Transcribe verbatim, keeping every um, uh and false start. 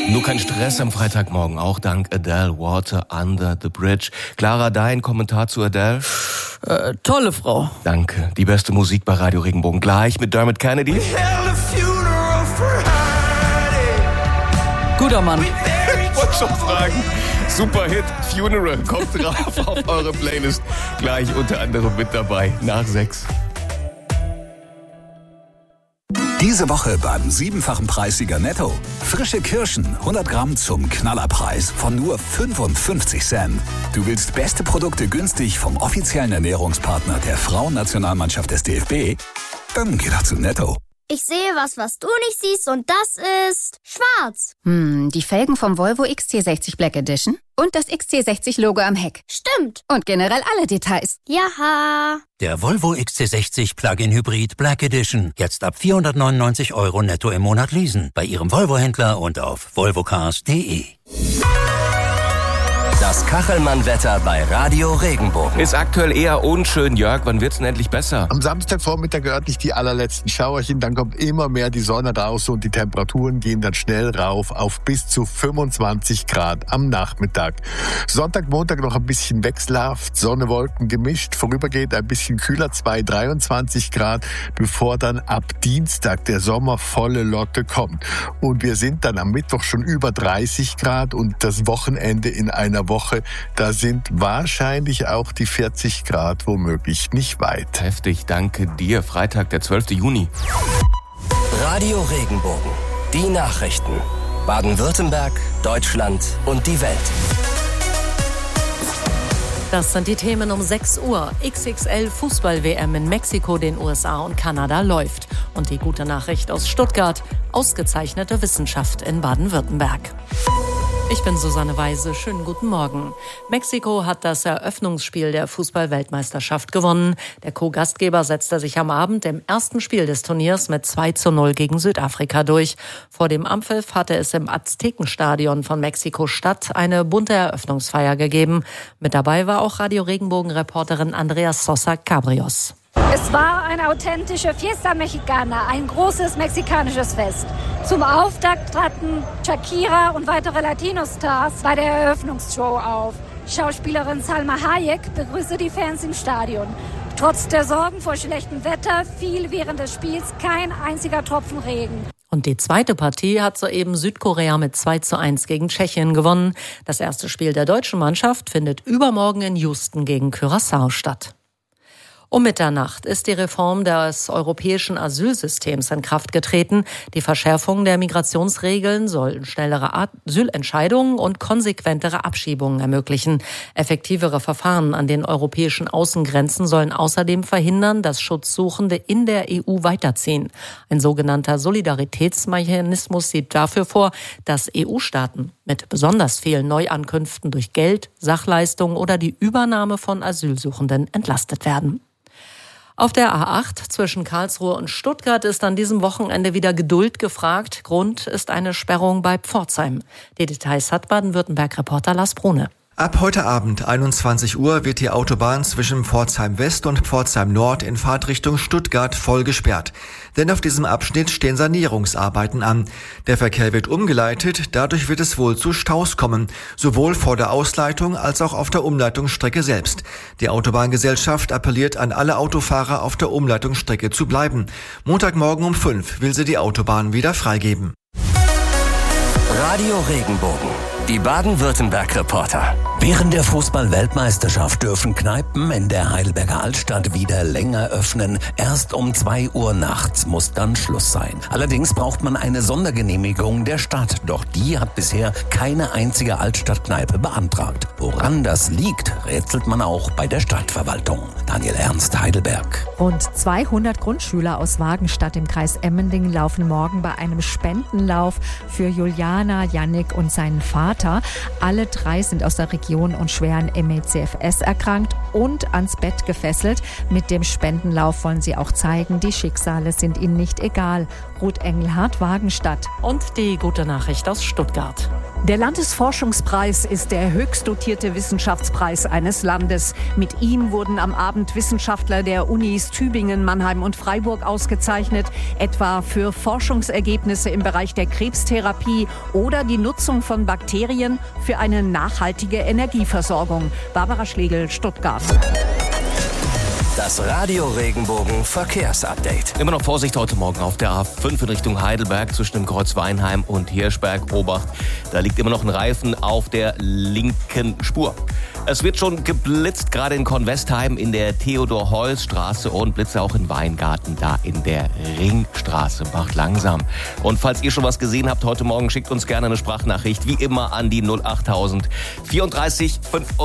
Nur kein Stress am Freitagmorgen, auch dank Adele, Water Under the Bridge. Clara, dein Kommentar zu Adele? Äh, tolle Frau. Danke. Die beste Musik bei Radio Regenbogen. Gleich mit Dermot Kennedy. Guter Mann. Ich wollte schon fragen. Super Hit, Funeral, kommt drauf auf eure Playlist. Gleich unter anderem mit dabei, nach sechs. Diese Woche beim siebenfachen Preissieger Netto. Frische Kirschen, hundert Gramm zum Knallerpreis von nur fünfundfünfzig Cent. Du willst beste Produkte günstig vom offiziellen Ernährungspartner der Frauennationalmannschaft des D F B? Dann geh doch zu Netto. Ich sehe was, was du nicht siehst, und das ist schwarz. Hm, die Felgen vom Volvo X C sechzig Black Edition und das X C sechzig Logo am Heck. Stimmt. Und generell alle Details. Jaha. Der Volvo X C sechzig Plug-in Hybrid Black Edition. Jetzt ab vierhundertneunundneunzig Euro netto im Monat leasen. Bei Ihrem Volvo-Händler und auf volvocars punkt de. Das Kachelmann-Wetter bei Radio Regenbogen. Ist aktuell eher unschön, Jörg. Wann wird's denn endlich besser? Am Samstagvormittag örtlich die allerletzten Schauerchen, dann kommt immer mehr die Sonne raus und die Temperaturen gehen dann schnell rauf auf bis zu fünfundzwanzig Grad am Nachmittag. Sonntag, Montag noch ein bisschen wechselhaft, Sonne, Wolken gemischt, vorübergehend ein bisschen kühler, zwei, dreiundzwanzig Grad, bevor dann ab Dienstag der Sommer volle Lotte kommt. Und wir sind dann am Mittwoch schon über dreißig Grad und das Wochenende in einer Woche, da sind wahrscheinlich auch die vierzig Grad womöglich nicht weit. Heftig, danke dir. Freitag, der zwölfte Juni. Radio Regenbogen. Die Nachrichten. Baden-Württemberg, Deutschland und die Welt. Das sind die Themen um sechs Uhr. X X L-Fußball-W M in Mexiko, den U S A und Kanada läuft. Und die gute Nachricht aus Stuttgart. Ausgezeichnete Wissenschaft in Baden-Württemberg. Ich bin Susanne Weise. Schönen guten Morgen. Mexiko hat das Eröffnungsspiel der Fußball-Weltmeisterschaft gewonnen. Der Co-Gastgeber setzte sich am Abend im ersten Spiel des Turniers mit zwei zu null gegen Südafrika durch. Vor dem Anpfiff hatte es im Aztekenstadion von Mexiko-Stadt eine bunte Eröffnungsfeier gegeben. Mit dabei war auch Radio Regenbogen-Reporterin Andrea Sosa Cabrios. Es war eine authentische Fiesta Mexicana, ein großes mexikanisches Fest. Zum Auftakt traten Shakira und weitere Latino-Stars bei der Eröffnungsshow auf. Schauspielerin Salma Hayek begrüßte die Fans im Stadion. Trotz der Sorgen vor schlechtem Wetter fiel während des Spiels kein einziger Tropfen Regen. Und die zweite Partie hat soeben Südkorea mit zwei zu eins gegen Tschechien gewonnen. Das erste Spiel der deutschen Mannschaft findet übermorgen in Houston gegen Curaçao statt. Um Mitternacht ist die Reform des europäischen Asylsystems in Kraft getreten. Die Verschärfung der Migrationsregeln soll schnellere Asylentscheidungen und konsequentere Abschiebungen ermöglichen. Effektivere Verfahren an den europäischen Außengrenzen sollen außerdem verhindern, dass Schutzsuchende in der E U weiterziehen. Ein sogenannter Solidaritätsmechanismus sieht dafür vor, dass E U-Staaten mit besonders vielen Neuankünften durch Geld, Sachleistungen oder die Übernahme von Asylsuchenden entlastet werden. Auf der A acht zwischen Karlsruhe und Stuttgart ist an diesem Wochenende wieder Geduld gefragt. Grund ist eine Sperrung bei Pforzheim. Die Details hat Baden-Württemberg-Reporter Lars Brune. Ab heute Abend einundzwanzig Uhr wird die Autobahn zwischen Pforzheim West und Pforzheim Nord in Fahrtrichtung Stuttgart voll gesperrt. Denn auf diesem Abschnitt stehen Sanierungsarbeiten an. Der Verkehr wird umgeleitet, dadurch wird es wohl zu Staus kommen, sowohl vor der Ausleitung als auch auf der Umleitungsstrecke selbst. Die Autobahngesellschaft appelliert an alle Autofahrer, auf der Umleitungsstrecke zu bleiben. Montagmorgen um fünf will sie die Autobahn wieder freigeben. Radio Regenbogen. Die Baden-Württemberg-Reporter. Während der Fußball-Weltmeisterschaft dürfen Kneipen in der Heidelberger Altstadt wieder länger öffnen. Erst um zwei Uhr nachts muss dann Schluss sein. Allerdings braucht man eine Sondergenehmigung der Stadt. Doch die hat bisher keine einzige Altstadtkneipe beantragt. Woran das liegt, rätselt man auch bei der Stadtverwaltung. Daniel Ernst, Heidelberg. Rund zweihundert Grundschüler aus Wagenstadt im Kreis Emmendingen laufen morgen bei einem Spendenlauf für Juliana, Jannik und seinen Vater. Alle drei sind aus der Region und schweren M E C F S erkrankt und ans Bett gefesselt. Mit dem Spendenlauf wollen sie auch zeigen, die Schicksale sind ihnen nicht egal. Ruth Engelhardt, Wagenstadt. Und die gute Nachricht aus Stuttgart. Der Landesforschungspreis ist der höchst dotierte Wissenschaftspreis eines Landes. Mit ihm wurden am Abend Wissenschaftler der Unis Tübingen, Mannheim und Freiburg ausgezeichnet, etwa für Forschungsergebnisse im Bereich der Krebstherapie oder die Nutzung von Bakterien für eine nachhaltige Energieversorgung. Barbara Schlegel, Stuttgart. Das Radio Regenbogen Verkehrsupdate. Immer noch Vorsicht heute Morgen auf der A fünf in Richtung Heidelberg zwischen dem Kreuz Weinheim und Hirschberg. Obacht, da liegt immer noch ein Reifen auf der linken Spur. Es wird schon geblitzt, gerade in Kornwestheim in der Theodor-Heuss-Straße und Blitze auch in Weingarten, da in der Ringstraße. Macht langsam. Und falls ihr schon was gesehen habt heute Morgen, schickt uns gerne eine Sprachnachricht, wie immer an die null acht tausend vierunddreißig fünf